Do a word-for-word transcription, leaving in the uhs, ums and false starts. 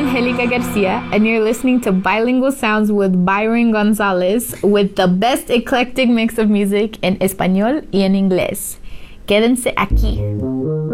Angelica Garcia, and you're listening to Bilingual Sounds with Byron Gonzalez with the best eclectic mix of music en español y en inglés. Quédense aquí.